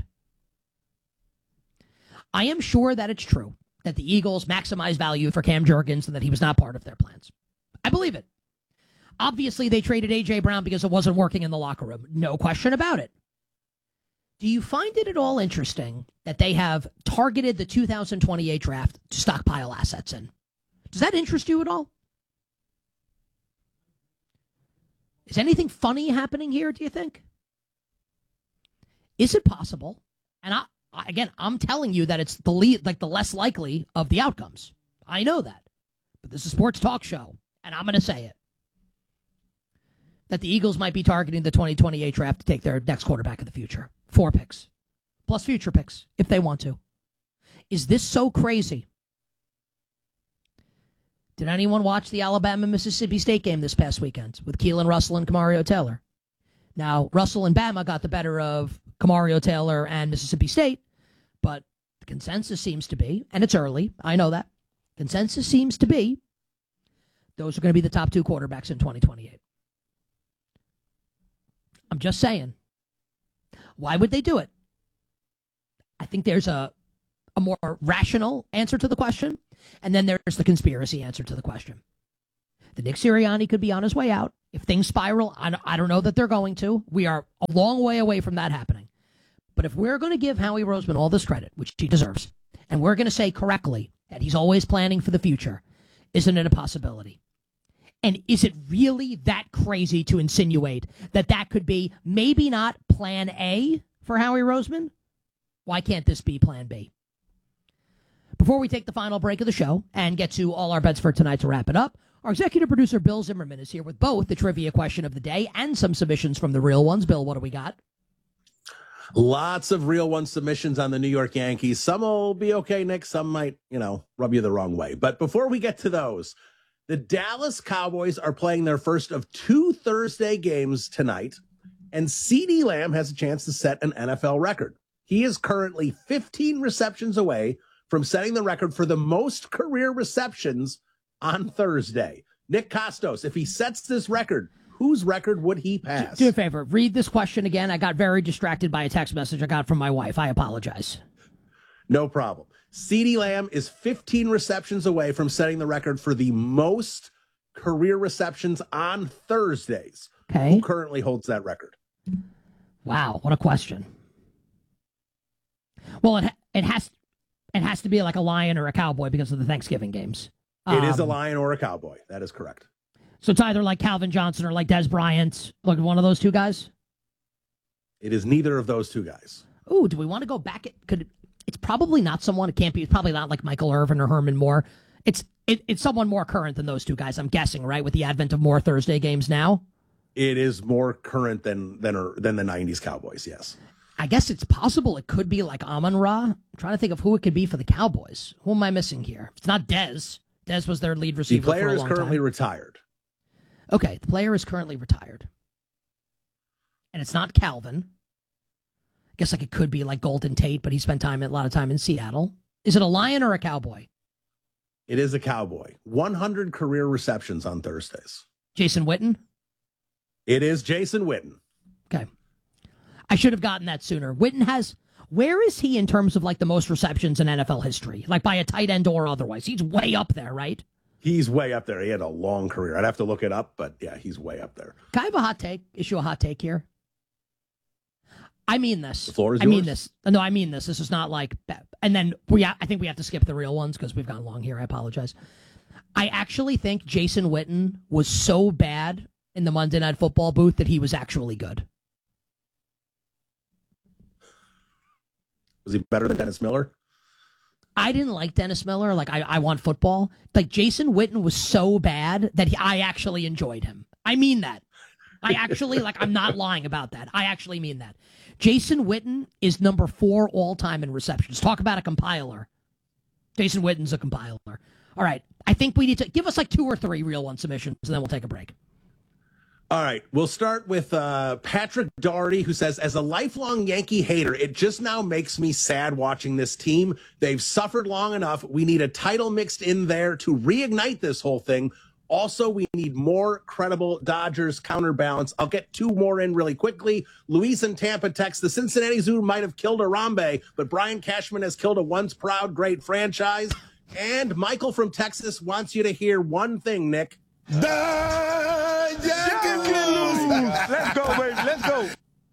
I am sure that it's true that the Eagles maximize value for Cam Jurgens and that he was not part of their plans. I believe it. Obviously, they traded A J. Brown because it wasn't working in the locker room. No question about it. Do you find it at all interesting that they have targeted the two thousand twenty-eight draft to stockpile assets in? Does that interest you at all? Is anything funny happening here, do you think? Is it possible? And I, again, I'm telling you that it's the lead, like the less likely of the outcomes. I know that. But this is a sports talk show, and I'm going to say it. That the Eagles might be targeting the twenty twenty-eight draft to take their next quarterback of the future. Four picks. Plus future picks, if they want to. Is this so crazy? Did anyone watch the Alabama-Mississippi State game this past weekend with Keelan Russell and Kamario Taylor? Now, Russell and Bama got the better of Kamario Taylor and Mississippi State, but the consensus seems to be, and it's early, I know that, consensus seems to be, those are going to be the top two quarterbacks in twenty twenty-eight. I'm just saying. Why would they do it? I think there's a, a more rational answer to the question, and then there's the conspiracy answer to the question. The Nick Sirianni could be on his way out. If things spiral, I don't, I don't know that they're going to. We are a long way away from that happening. But if we're going to give Howie Roseman all this credit, which he deserves, and we're going to say correctly that he's always planning for the future, isn't it a possibility? And is it really that crazy to insinuate that that could be maybe not plan A for Howie Roseman? Why can't this be plan B? Before we take the final break of the show and get to all our bets for tonight to wrap it up, our executive producer, Bill Zimmerman, is here with both the trivia question of the day and some submissions from the real ones. Bill, what do we got? Lots of real one submissions on the New York Yankees. Some will be okay, Nick. Some might, you know, rub you the wrong way. But before we get to those, the Dallas Cowboys are playing their first of two Thursday games tonight, and CeeDee Lamb has a chance to set an N F L record. He is currently fifteen receptions away from setting the record for the most career receptions on Thursday. Nick Kostos, if he sets this record, whose record would he pass? Do me a favor. Read this question again. I got very distracted by a text message I got from my wife. I apologize. No problem. CeeDee Lamb is fifteen receptions away from setting the record for the most career receptions on Thursdays. Okay. Who currently holds that record? Wow, what a question. Well, it it has it has to be like a Lion or a Cowboy because of the Thanksgiving games. It um, is a Lion or a Cowboy. That is correct. So it's either like Calvin Johnson or like Des Bryant. Look, one of those two guys? It is neither of those two guys. Ooh, do we want to go back? It could. It's probably not someone. It can't be. It's probably not like Michael Irvin or Herman Moore. It's it, it's someone more current than those two guys. I'm guessing, right? With the advent of more Thursday games now, it is more current than than than the nineties Cowboys. Yes. I guess it's possible. It could be like Amon-Ra. I'm trying to think of who it could be for the Cowboys. Who am I missing here? It's not Dez. Dez was their lead receiver. The player for a is long currently time. retired. Okay, the player is currently retired. And it's not Calvin. I guess like it could be like Golden Tate, but he spent time a lot of time in Seattle. Is it a Lion or a Cowboy? It is a Cowboy. one hundred career receptions on Thursdays. Jason Witten? It is Jason Witten. Okay. I should have gotten that sooner. Witten has... Where is he in terms of like the most receptions in N F L history? Like by a tight end or otherwise? He's way up there, right? He's way up there. He had a long career. I'd have to look it up, but yeah, he's way up there. Can I have a hot take? Issue a hot take here? I mean this. The floor is I yours. mean this. No, I mean this. This is not like... And then we. I think we have to skip the real ones because we've gone long here. I apologize. I actually think Jason Witten was so bad in the Monday Night Football booth that he was actually good. Was he better than Dennis Miller? I didn't like Dennis Miller. Like, I, I want football. Like, Jason Witten was so bad that he, I actually enjoyed him. I mean that. I actually, like, I'm not lying about that. I actually mean that. Jason Witten is number four all-time in receptions. Talk about a compiler. Jason Witten's a compiler. All right. I think we need to give us like two or three real one submissions, and then we'll take a break. All right, we'll start with uh, Patrick Doherty, who says, as a lifelong Yankee hater, it just now makes me sad watching this team. They've suffered long enough. We need a title mixed in there to reignite this whole thing. Also, we need more credible Dodgers counterbalance. I'll get two more in really quickly. Luis in Tampa texts, the Cincinnati Zoo might have killed Harambe, but Brian Cashman has killed a once proud great franchise. And Michael from Texas wants you to hear one thing, Nick. The Yankees lose. Let's go, baby. Let's go.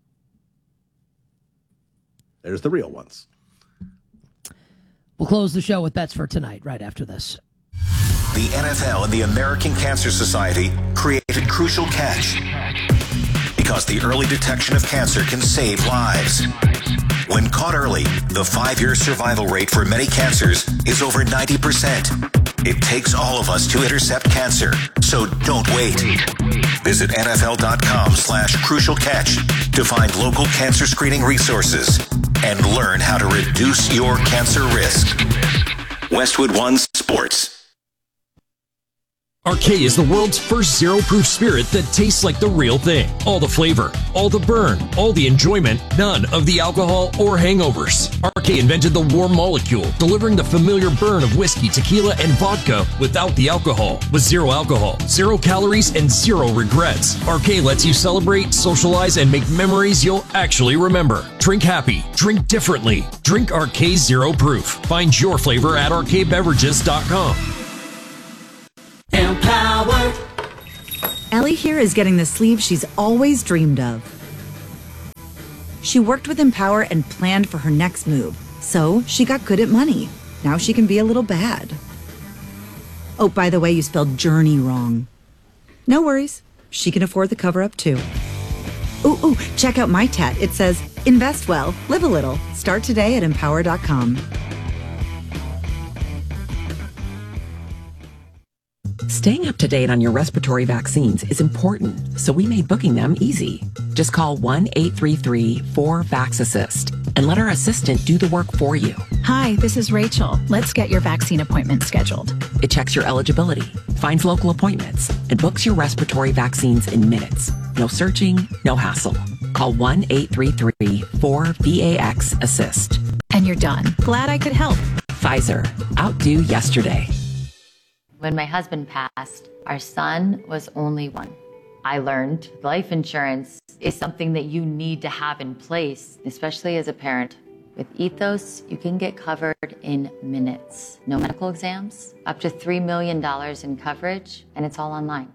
There's the real ones. We'll close the show with bets for tonight right after this. The N F L and the American Cancer Society created Crucial Catch because the early detection of cancer can save lives. When caught early, the five-year survival rate for many cancers is over ninety percent. It takes all of us to intercept cancer, so don't wait. Visit nfl.com slash crucial catch to find local cancer screening resources and learn how to reduce your cancer risk. Westwood One Sports. Arcade is the world's first zero-proof spirit that tastes like the real thing. All the flavor, all the burn, all the enjoyment, none of the alcohol or hangovers. Arcade invented the warm molecule, delivering the familiar burn of whiskey, tequila, and vodka without the alcohol. With zero alcohol, zero calories, and zero regrets. Arcade lets you celebrate, socialize, and make memories you'll actually remember. Drink happy. Drink differently. Drink Arcade Zero Proof. Find your flavor at arcade beverages dot com. Empower. Ellie here is getting the sleeve she's always dreamed of. She worked with Empower and planned for her next move, so she got good at money. Now she can be a little bad. Oh, by the way, you spelled journey wrong. No worries. She can afford the cover-up too. Ooh, ooh, check out my tat. It says, invest well, live a little. Start today at empower dot com. Staying up to date on your respiratory vaccines is important, so we made booking them easy. Just call one eight three three four VAX-ASSIST and let our assistant do the work for you. Hi, this is Rachel. Let's get your vaccine appointment scheduled. It checks your eligibility, finds local appointments, and books your respiratory vaccines in minutes. No searching, no hassle. Call one eight three three four VAX-ASSIST. And you're done. Glad I could help. Pfizer, outdo yesterday. When my husband passed, our son was only one. I learned life insurance is something that you need to have in place, especially as a parent. With Ethos, you can get covered in minutes. No medical exams, up to three million dollars in coverage, and it's all online.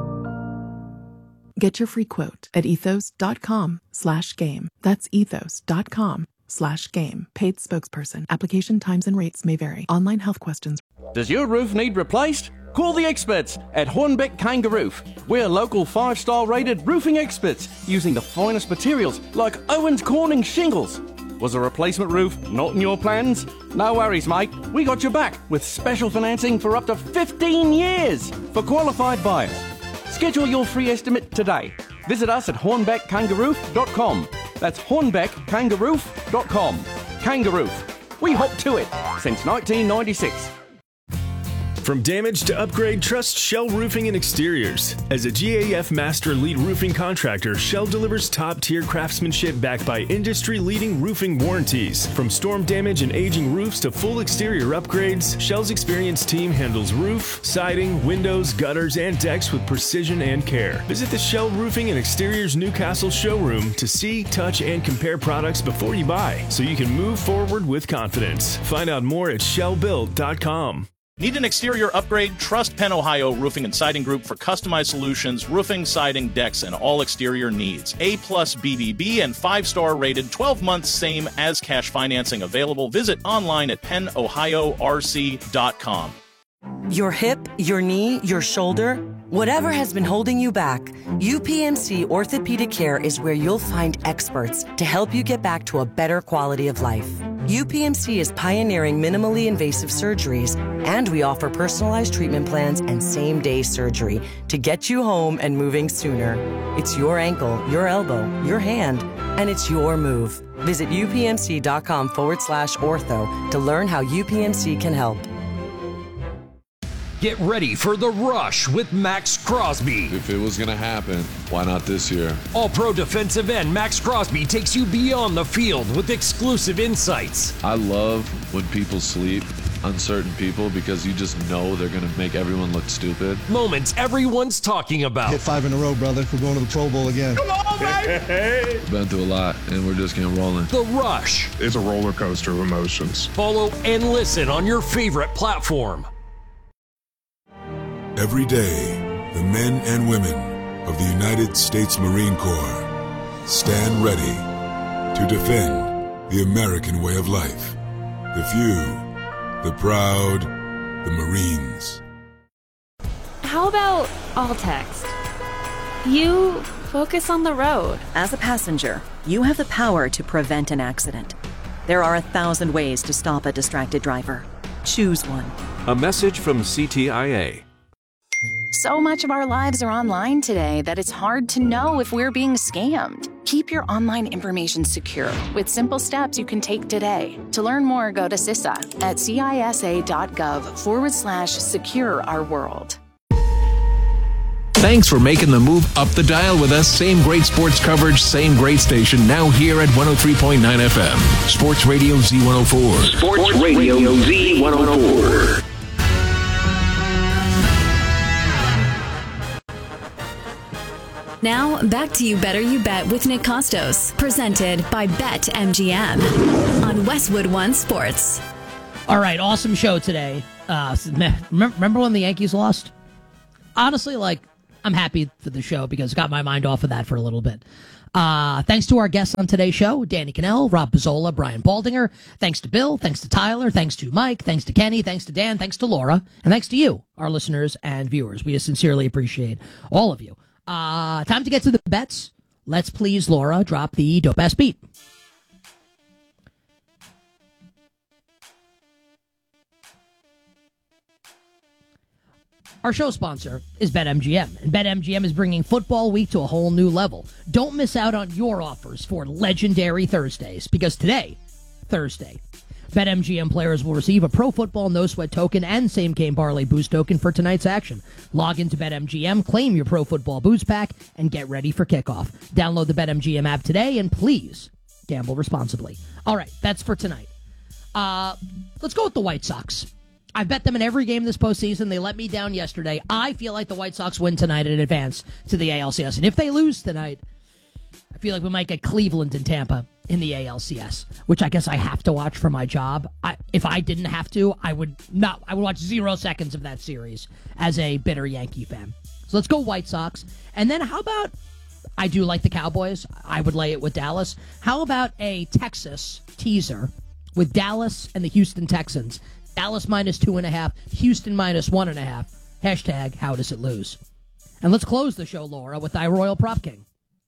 Get your free quote at ethos dot com slash game. That's ethos dot com slash game. Paid spokesperson. Application times and rates may vary. Online health questions. Does your roof need replaced? Call the experts at Hornbeck Kangaroo. We're local five-star rated roofing experts using the finest materials like Owens Corning shingles. Was a replacement roof not in your plans? No worries, mate. We got your back with special financing for up to fifteen years for qualified buyers. Schedule your free estimate today. Visit us at hornbeck kangaroo dot com. That's hornbeck kangaroo dot com. Kangaroo. We hop to it since nineteen ninety-six. From damage to upgrade, trust Shell Roofing and Exteriors. As a G A F Master Elite Roofing Contractor, Shell delivers top-tier craftsmanship backed by industry-leading roofing warranties. From storm damage and aging roofs to full exterior upgrades, Shell's experienced team handles roof, siding, windows, gutters, and decks with precision and care. Visit the Shell Roofing and Exteriors Newcastle showroom to see, touch, and compare products before you buy, so you can move forward with confidence. Find out more at shell build dot com. Need an exterior upgrade? Trust Penn Ohio Roofing and Siding Group for customized solutions, roofing, siding, decks, and all exterior needs. A plus B B B and five-star rated, twelve months same as cash financing available. Visit online at penn ohio r c dot com. Your hip, your knee, your shoulder, whatever has been holding you back, U P M C Orthopedic Care is where you'll find experts to help you get back to a better quality of life. U P M C is pioneering minimally invasive surgeries, and we offer personalized treatment plans and same-day surgery to get you home and moving sooner. It's your ankle, your elbow, your hand, and it's your move. Visit upmc.com forward slash ortho to learn how U P M C can help. Get ready for The Rush with Max Crosby. If it was going to happen, why not this year? All-pro defensive end Max Crosby takes you beyond the field with exclusive insights. I love when people sleep, uncertain people, because you just know they're going to make everyone look stupid. Moments everyone's talking about. Hit five in a row, brother. We're going to the Pro Bowl again. Come on, baby! Been through a lot, and we're just getting rolling. The Rush. It's a roller coaster of emotions. Follow and listen on your favorite platform. Every day, the men and women of the United States Marine Corps stand ready to defend the American way of life. The few, the proud, the Marines. How about all text? You focus on the road. As a passenger, you have the power to prevent an accident. There are a thousand ways to stop a distracted driver. Choose one. A message from C T I A. So much of our lives are online today that it's hard to know if we're being scammed. Keep your online information secure with simple steps you can take today. To learn more, go to C I S A at cisa.gov forward slash secure our world. Thanks for making the move up the dial with us. Same great sports coverage, same great station, now here at one oh three point nine F M. Sports Radio Z one oh four. Sports Radio Z one oh four. Now, back to You Better You Bet with Nick Costos, presented by BetMGM on Westwood One Sports. All right, awesome show today. Uh, remember, remember when the Yankees lost? Honestly, like, I'm happy for the show because it got my mind off of that for a little bit. Uh, thanks to our guests on today's show, Danny Cannell, Rob Pizzola, Brian Baldinger. Thanks to Bill, thanks to Tyler, thanks to Mike, thanks to Kenny, thanks to Dan, thanks to Laura, and thanks to you, our listeners and viewers. We sincerely appreciate all of you. Uh, time to get to the bets. Let's please, Laura, drop the dope ass beat. Our show sponsor is BetMGM, and BetMGM is bringing Football Week to a whole new level. Don't miss out on your offers for legendary Thursdays, because today, Thursday, BetMGM players will receive a Pro Football No Sweat token and Same Game Parlay Boost token for tonight's action. Log into BetMGM, claim your Pro Football Boost pack, and get ready for kickoff. Download the BetMGM app today, and please gamble responsibly. All right, that's for tonight. Uh, let's go with the White Sox. I bet them in every game this postseason. They let me down yesterday. I feel like the White Sox win tonight and advance to the A L C S. And if they lose tonight, I feel like we might get Cleveland and Tampa in the A L C S, which I guess I have to watch for my job. I, if I didn't have to, I would not. I would watch zero seconds of that series as a bitter Yankee fan. So let's go White Sox. And then how about, I do like the Cowboys. I would lay it with Dallas. How about a Texas teaser with Dallas and the Houston Texans? Dallas minus two and a half, Houston minus one and a half. Hashtag how does it lose? And let's close the show, Laura, with thy Royal Prop King.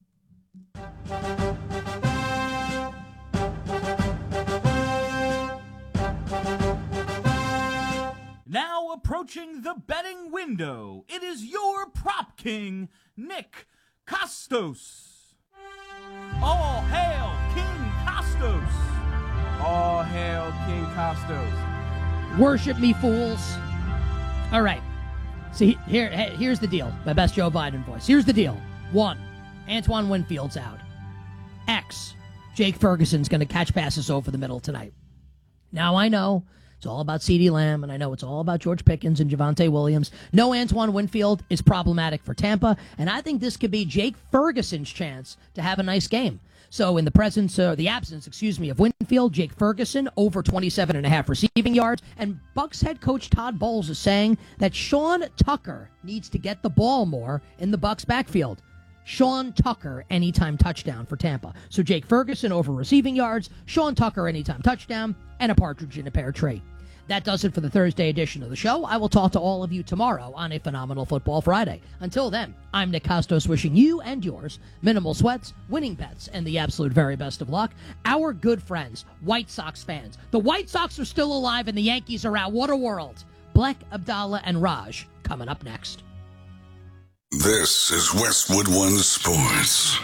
Now approaching the betting window, it is your prop king, Nick Costos. All hail King Costos. All hail King Costos. Worship me, fools. All right. See, here, here's the deal. My best Joe Biden voice. Here's the deal. One, Antoine Winfield's out. X, Jake Ferguson's going to catch passes over the middle tonight. Now, I know it's all about CeeDee Lamb, and I know it's all about George Pickens and Javonte Williams. No Antoine Winfield is problematic for Tampa, and I think this could be Jake Ferguson's chance to have a nice game. So in the presence, or uh, the absence, excuse me, of Winfield, Jake Ferguson over twenty-seven and a half receiving yards. And Bucs head coach Todd Bowles is saying that Sean Tucker needs to get the ball more in the Bucs backfield. Sean Tucker, anytime touchdown for Tampa. So Jake Ferguson over receiving yards, Sean Tucker anytime touchdown, and a partridge in a pear tree. That does it for the Thursday edition of the show. I will talk to all of you tomorrow on a phenomenal Football Friday. Until then, I'm Nick Costos wishing you and yours minimal sweats, winning bets, and the absolute very best of luck. Our good friends, White Sox fans. The White Sox are still alive and the Yankees are out. What a world. Black, Abdallah, and Raj coming up next. This is Westwood One Sports.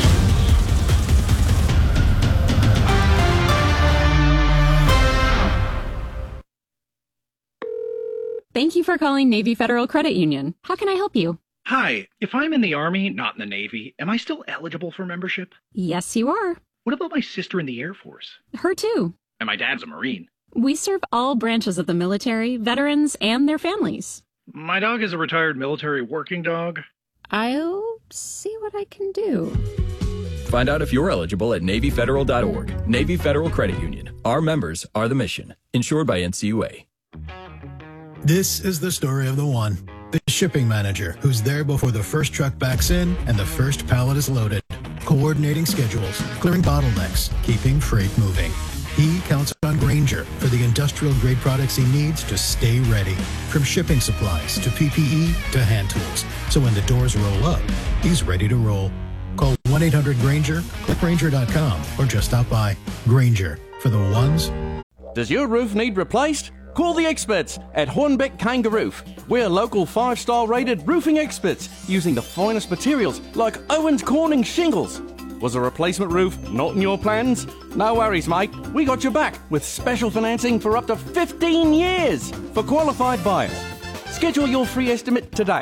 Thank you for calling Navy Federal Credit Union. How can I help you? Hi, if I'm in the Army, not in the Navy, am I still eligible for membership? Yes, you are. What about my sister in the Air Force? Her too. And my dad's a Marine. We serve all branches of the military, veterans, and their families. My dog is a retired military working dog. I'll see what I can do. Find out if you're eligible at Navy Federal dot org. Navy Federal Credit Union. Our members are the mission. Insured by N C U A. This is the story of the one, the shipping manager, who's there before the first truck backs in and the first pallet is loaded, coordinating schedules, clearing bottlenecks, keeping freight moving. He counts on Grainger for the industrial-grade products he needs to stay ready, from shipping supplies to P P E to hand tools. So when the doors roll up, he's ready to roll. Call one eight hundred Grainger, click Grainger dot com, or just stop by. Grainger, for the ones. Does your roof need replaced? Call the experts at Hornbeck Kangaroo. We're local five-star rated roofing experts using the finest materials like Owens Corning shingles. Was a replacement roof not in your plans? No worries, mate. We got your back with special financing for up to fifteen years for qualified buyers. Schedule your free estimate today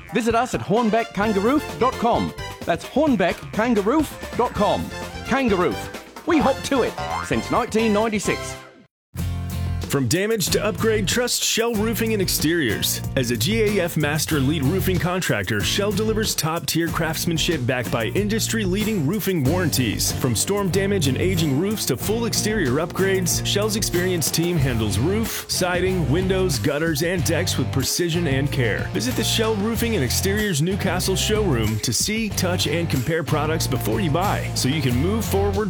Visit us at hornbeck kangaroo dot com. That's hornbeck kangaroo dot com. Kangaroo. We hop to it since nineteen ninety-six. From damage to upgrade, trust Shell Roofing and Exteriors. As a G A F Master Elite Roofing Contractor, Shell delivers top-tier craftsmanship backed by industry-leading roofing warranties. From storm damage and aging roofs to full exterior upgrades, Shell's experienced team handles roof, siding, windows, gutters, and decks with precision and care. Visit the Shell Roofing and Exteriors Newcastle showroom to see, touch, and compare products before you buy, so you can move forward